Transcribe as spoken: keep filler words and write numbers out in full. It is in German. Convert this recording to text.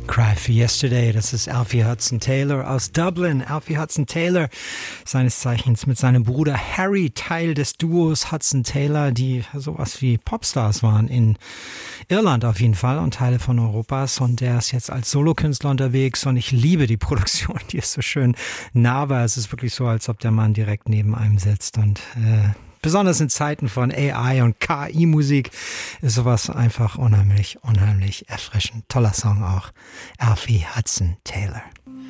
Cry for Yesterday, das ist Alfie Hudson Taylor aus Dublin. Alfie Hudson Taylor, seines Zeichens mit seinem Bruder Harry, Teil des Duos Hudson Taylor, die sowas wie Popstars waren in Irland auf jeden Fall und Teile von Europas. Und der ist jetzt als Solokünstler unterwegs und ich liebe die Produktion, die ist so schön nahbar. Es ist wirklich so, als ob der Mann direkt neben einem sitzt und äh, besonders in Zeiten von A I und K I-Musik ist sowas einfach unheimlich, unheimlich erfrischend. Toller Song auch. Alfie Hudson Taylor.